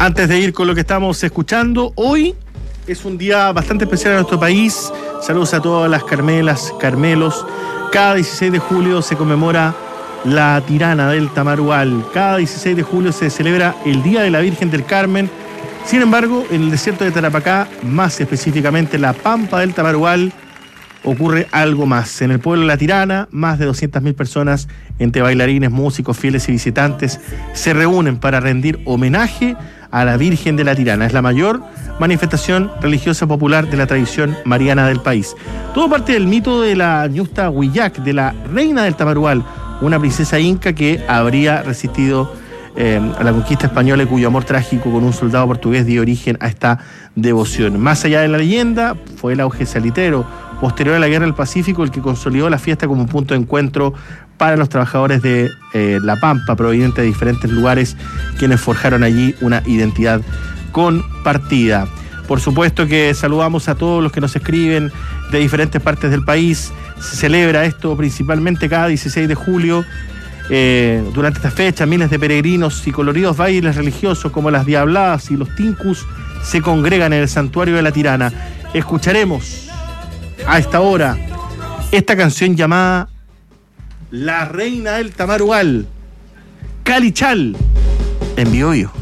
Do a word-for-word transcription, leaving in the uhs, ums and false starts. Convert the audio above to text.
Antes de ir con lo que estamos escuchando, hoy es un día bastante especial en nuestro país. Saludos a todas las Carmelas, Carmelos. Cada dieciséis de julio se conmemora la Tirana del Tamarugal. Cada dieciséis de julio se celebra el Día de la Virgen del Carmen. Sin embargo, en el desierto de Tarapacá, más específicamente la Pampa del Tamarugal, ocurre algo más. En el pueblo de La Tirana, más de doscientas mil personas, entre bailarines, músicos, fieles y visitantes, se reúnen para rendir homenaje a la Virgen de La Tirana. Es la mayor manifestación religiosa popular de la tradición mariana del país. Todo parte del mito de la Ñusta Huillac, de la reina del Tamarugal, una princesa inca que habría resistido eh, a la conquista española y cuyo amor trágico con un soldado portugués dio origen a esta devoción. Más allá de la leyenda, fue el auge salitero posterior a la Guerra del Pacífico el que consolidó la fiesta como un punto de encuentro para los trabajadores de eh, La Pampa, provenientes de diferentes lugares, quienes forjaron allí una identidad compartida. Por supuesto que saludamos a todos los que nos escriben de diferentes partes del país. Se celebra esto principalmente cada dieciséis de julio. Eh, durante esta fecha, miles de peregrinos y coloridos bailes religiosos como las diabladas y los tincus se congregan en el santuario de La Tirana. Escucharemos a esta hora esta canción llamada La Reina del Tamarugal, Calichal, en Biobío.